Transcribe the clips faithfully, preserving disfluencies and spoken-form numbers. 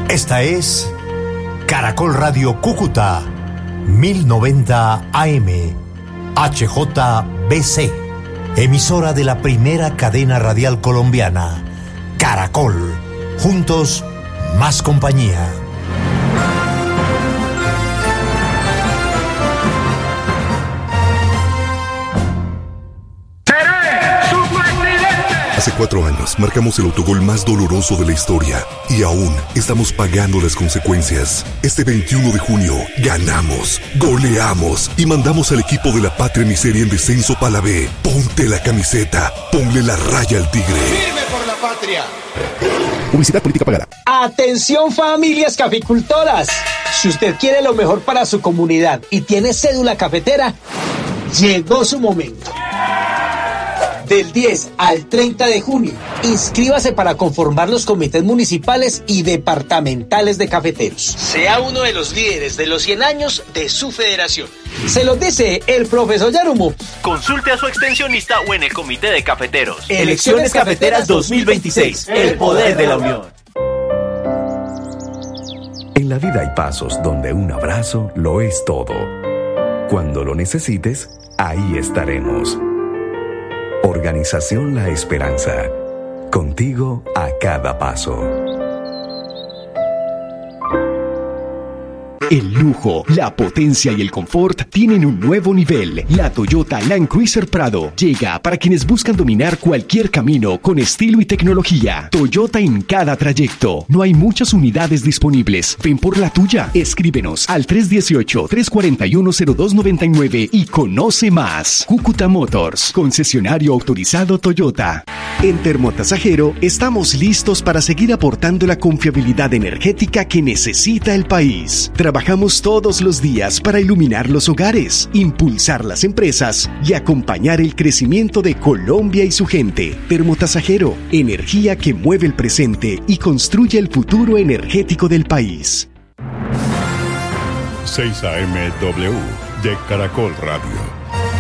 Esta es Caracol Radio Cúcuta, mil noventa A M, H J B C, emisora de la primera cadena radial colombiana, Caracol, juntos más compañía. Hace cuatro años marcamos el autogol más doloroso de la historia y aún estamos pagando las consecuencias. Este veintiuno de junio ganamos, goleamos y mandamos al equipo de la Patria Miseria en descenso para la B. Ponte la camiseta, ponle la raya al tigre. ¡Firme por la patria! Publicidad política pagada. Atención, familias caficultoras. Si usted quiere lo mejor para su comunidad y tiene cédula cafetera, llegó su momento. Del diez al treinta de junio, inscríbase para conformar los comités municipales y departamentales de cafeteros. Sea uno de los líderes de los cien años de su federación. Se los dice el profesor Yarumo. Consulte a su extensionista o en el comité de cafeteros. Elecciones Cafeteras dos mil veintiséis. El poder de la unión. En la vida hay pasos donde un abrazo lo es todo. Cuando lo necesites, ahí estaremos. Organización La Esperanza. Contigo a cada paso. El lujo, la potencia y el confort tienen un nuevo nivel. La Toyota Land Cruiser Prado llega para quienes buscan dominar cualquier camino con estilo y tecnología. Toyota en cada trayecto. No hay muchas unidades disponibles. Ven por la tuya. Escríbenos al tres uno ocho, tres cuatro uno, cero dos nueve nueve y conoce más. Cúcuta Motors, concesionario autorizado Toyota. En Termotasajero estamos listos para seguir aportando la confiabilidad energética que necesita el país. Trabajamos todos los días para iluminar los hogares, impulsar las empresas y acompañar el crecimiento de Colombia y su gente. Termotasajero, energía que mueve el presente y construye el futuro energético del país. seis A M W de Caracol Radio.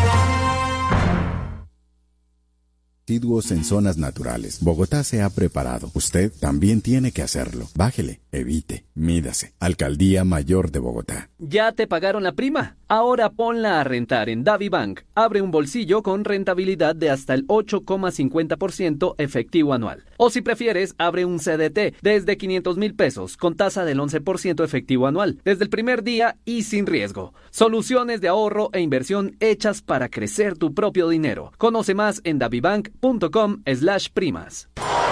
Residuos en zonas naturales. Bogotá se ha preparado. Usted también tiene que hacerlo. Bájele, evite, mídase. Alcaldía Mayor de Bogotá. ¿Ya te pagaron la prima? Ahora ponla a rentar en DaviBank. Abre un bolsillo con rentabilidad de hasta el ocho coma cincuenta por ciento efectivo anual. O si prefieres, abre un C D T desde quinientos mil pesos con tasa del once por ciento efectivo anual, desde el primer día y sin riesgo. Soluciones de ahorro e inversión hechas para crecer tu propio dinero. Conoce más en davibank.com slash primas.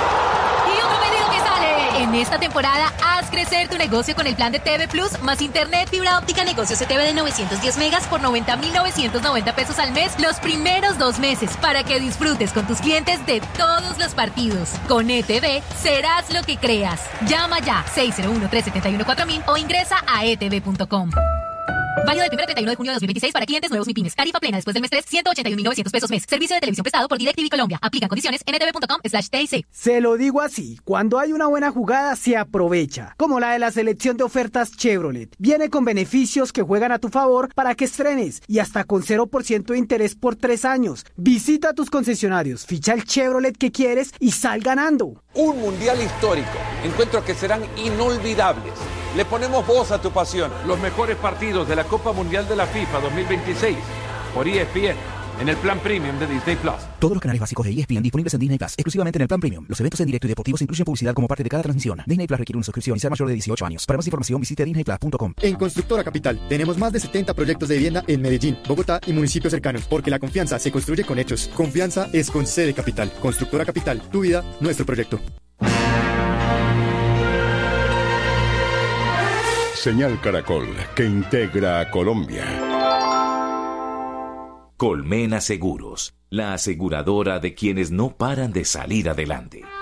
En esta temporada, haz crecer tu negocio con el plan de T V Plus más internet fibra óptica negocio C T V de novecientos diez megas por noventa mil novecientos noventa pesos al mes los primeros dos meses para que disfrutes con tus clientes de todos los partidos. Con E T V serás lo que creas. Llama ya seis cero uno, tres siete uno, cuatro mil o ingresa a e t v punto com. Válido del primero al treinta y uno de junio de dos mil veintiséis para clientes nuevos MIPYMES. Tarifa plena después del mes tres, ciento ochenta y un mil novecientos pesos mes. Servicio de televisión prestado por DirecTV Colombia. Aplican condiciones en e t v punto com slash t i c. Se lo digo así, cuando hay una buena jugada se aprovecha, como la de la selección de ofertas Chevrolet. Viene con beneficios que juegan a tu favor para que estrenes y hasta con cero por ciento de interés por tres años. Visita tus concesionarios, ficha el Chevrolet que quieres y sal ganando. Un mundial histórico, encuentros que serán inolvidables. Le ponemos voz a tu pasión. Los mejores partidos de la Copa Mundial de la FIFA dos mil veintiséis por E S P N en el plan premium de Disney Plus. Todos los canales básicos de E S P N disponibles en Disney Plus, exclusivamente en el plan premium. Los eventos en directo y deportivos incluyen publicidad como parte de cada transmisión. Disney Plus requiere una suscripción y ser mayor de dieciocho años. Para más información visite disney plus punto com. En Constructora Capital tenemos más de setenta proyectos de vivienda en Medellín, Bogotá y municipios cercanos, porque la confianza se construye con hechos. Confianza es con C de Capital. Constructora Capital, tu vida, nuestro proyecto. Señal Caracol, que integra a Colombia. Colmena Seguros, la aseguradora de quienes no paran de salir adelante.